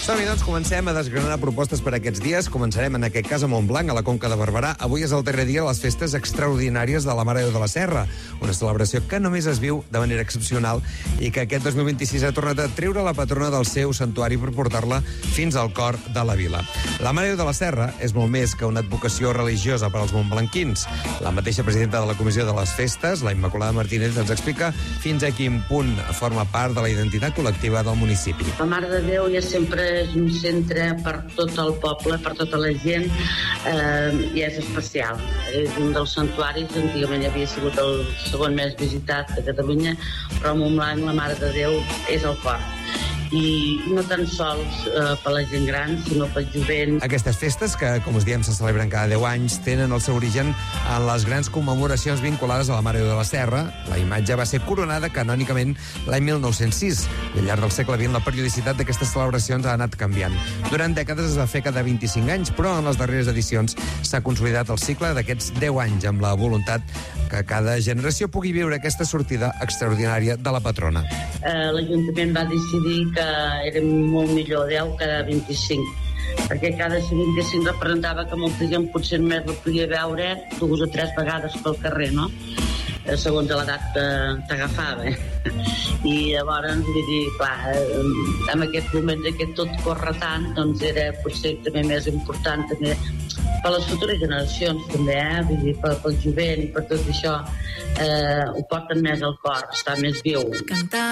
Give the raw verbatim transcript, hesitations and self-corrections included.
Som-hi, doncs, comencem a desgranar propostes per aquests dies. Començarem, en aquest cas, a Montblanc, a la Conca de Barberà. Avui és el darrer dia de les festes extraordinàries de la Mare de Déu de la Serra, una celebració que només es viu de manera excepcional i que aquest dos mil vint-i-sis ha tornat a treure la patrona del seu santuari per portar-la fins al cor de la vila. La Mare de Déu de la Serra és molt més que una advocació religiosa per als montblanquins. La mateixa presidenta de la Comissió de les Festes, la Immaculada Martínez, ens explica fins a quin punt forma part de la identitat col·lectiva del municipi. La Mare de Déu ja sempre és un centre per tot el poble, per tota la gent, eh, i és especial. És un dels santuaris, antigament havia sigut el segon més visitat de Catalunya, però a Montblanc la Mare de Déu és el cor. I no tan sols eh, per la gent gran, sinó pel jovent. Aquestes festes, que, com us diem, se celebren cada deu anys, tenen el seu origen en les grans commemoracions vinculades a la Mare de Déu de la Serra. La imatge va ser coronada canònicament l'any mil nou-cents sis, i al llarg del segle vint la periodicitat d'aquestes celebracions ha anat canviant. Durant dècades es va fer cada vint-i-cinc anys, però en les darreres edicions s'ha consolidat el cicle d'aquests deu anys, amb la voluntat que cada generació pugui viure aquesta sortida extraordinària de la patrona. Eh, L'Ajuntament va decidir que era molt millor deu cada vint-i-cinc, perquè cada vint-i-cinc representava que molta gent potser més la podia veure dues o tres vegades pel carrer, no? Segons l'edat que t'agafava. I llavors, vull dir, clar, en aquest moment que tot corre tant, doncs era potser també més important també per les futures generacions, també, eh? Vull dir, pel, pel jovent i per tot això, eh, ho porten més al cor, està més viu. Cantar